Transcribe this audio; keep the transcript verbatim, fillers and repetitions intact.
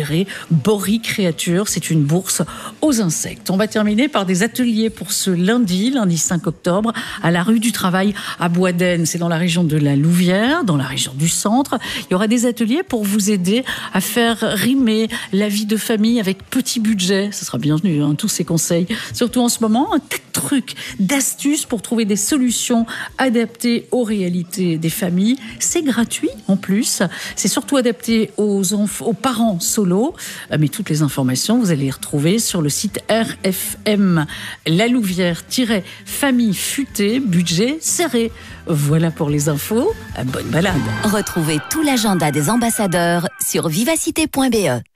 préféré, Bori Créature. C'est une bourse aux insectes. On va terminer par des ateliers pour ce lundi, lundi cinq octobre, à la rue du Travail à Boisdaine. C'est dans la région de la Louvière, dans la région du centre. Il y aura des ateliers pour vous aider à faire rimer la vie de famille avec petit budget. Ce sera bienvenu, hein, tous ces conseils. Surtout en ce moment, un tas de trucs, d'astuces pour trouver des solutions adaptées aux réalités des familles. C'est gratuit en plus. C'est surtout adapté aux, enf- aux parents solos. Mais toutes les informations, vous allez les retrouver sur le site R F M. La Louvière-famille futée, budget serré. Voilà pour les infos. Bonne balade. Retrouvez tout l'agenda des ambassadeurs sur vivacité point b e.